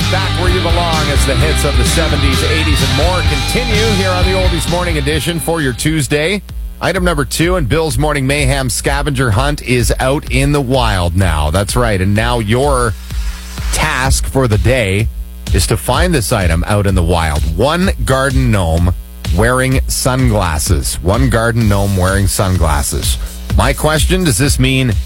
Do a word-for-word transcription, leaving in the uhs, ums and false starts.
back where you belong as the hits of the seventies, eighties, and more continue here on the Oldies Morning Edition for your Tuesday. Item number two in Bill's Morning Mayhem scavenger hunt is out in the wild now. That's right. And now your task for the day is to find this item out in the wild. One garden gnome wearing sunglasses. One garden gnome wearing sunglasses. My question, does this mean